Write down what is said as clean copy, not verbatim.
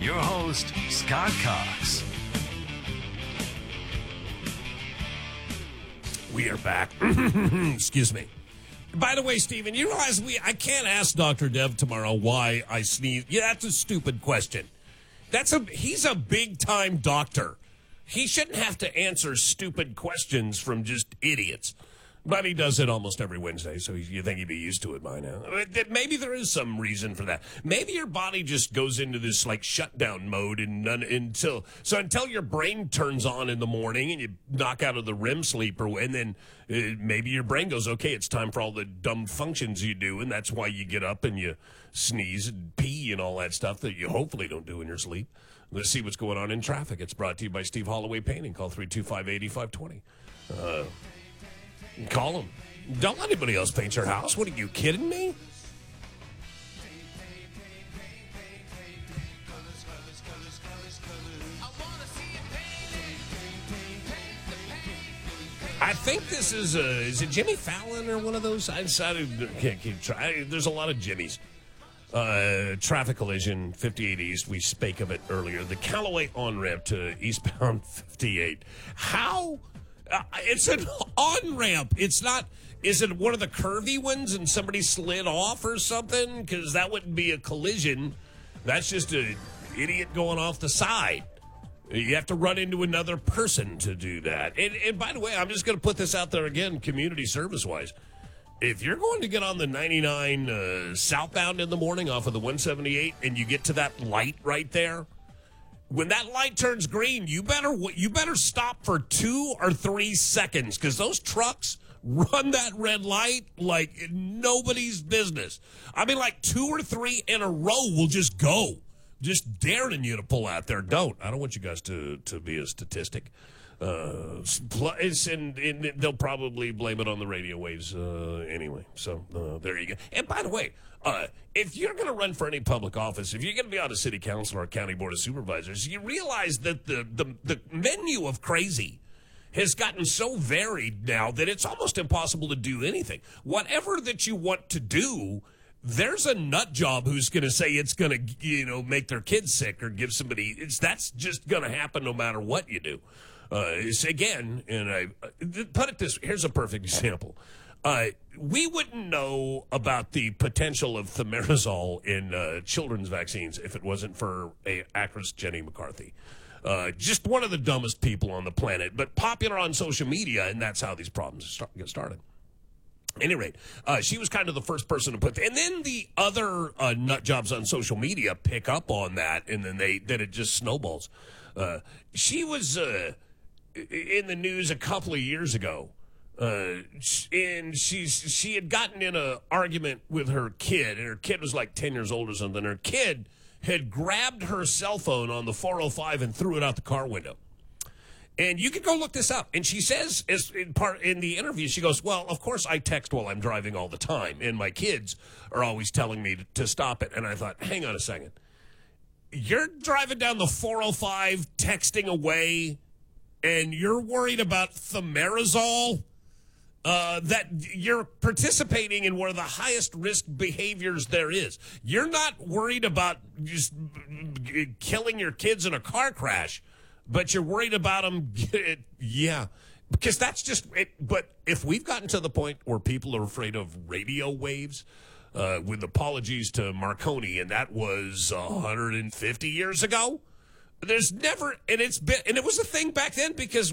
your host, Scott Cox. We are back. Excuse me. By the way, Steven, you realize I can't ask Dr. Dev tomorrow why I sneeze. Yeah, that's a stupid question. He's a big-time doctor. He shouldn't have to answer stupid questions from just idiots. But he does it almost every Wednesday, so you think he'd be used to it by now. Maybe there is some reason for that. Maybe your body just goes into this like shutdown mode until your brain turns on in the morning and you knock out of the REM sleep, and then maybe your brain goes, okay, it's time for all the dumb functions you do, and that's why you get up and you sneeze and pee and all that stuff that you hopefully don't do in your sleep. Let's see what's going on in traffic. It's brought to you by Steve Holloway Painting. Call 325-8520. Call them. Don't let anybody else paint your house. What, are you kidding me? I think this is it Jimmy Fallon or one of those? I decided can't keep trying. There's a lot of Jimmys. Traffic collision, 58 East. We spake of it earlier. The Callaway on-ramp to eastbound 58. How? It's an on-ramp. It's not. Is it one of the curvy ones and somebody slid off or something? Because that wouldn't be a collision. That's just an idiot going off the side. You have to run into another person to do that. And by the way, I'm just going to put this out there again, community service-wise. If you're going to get on the 99 southbound in the morning off of the 178 and you get to that light right there, when that light turns green, you better stop for 2 or 3 seconds, because those trucks run that red light like nobody's business. I mean, like 2 or 3 in a row will just go, just daring you to pull out there. I don't want you guys to be a statistic. And they'll probably blame it on the radio waves anyway. So there you go. And by the way, if you're going to run for any public office, if you're going to be on a city council or a county board of supervisors, you realize that the menu of crazy has gotten so varied now that it's almost impossible to do anything. Whatever that you want to do, there's a nut job who's going to say it's going to, make their kids sick or give somebody. That's just going to happen no matter what you do. Again, and I put it this way, here's a perfect example. We wouldn't know about the potential of thimerosal in children's vaccines if it wasn't for actress Jenny McCarthy. Just one of the dumbest people on the planet, but popular on social media, and that's how these problems get started. At any rate, she was kind of the first person to put, and then the other nut jobs on social media pick up on that, and then it just snowballs. She was in the news a couple of years ago, and she had gotten in an argument with her kid, and her kid was like 10 years old or something. Her kid had grabbed her cell phone on the 405 and threw it out the car window. And you can go look this up. And she says, in the interview, she goes, well, of course I text while I'm driving all the time, and my kids are always telling me to stop it. And I thought, hang on a second. You're driving down the 405, texting away, and you're worried about thimerosal? That you're participating in one of the highest risk behaviors there is. You're not worried about just killing your kids in a car crash, but you're worried about them. Yeah, because that's just it. But if we've gotten to the point where people are afraid of radio waves, with apologies to Marconi, and that was 150 years ago, there's never, and it was a thing back then because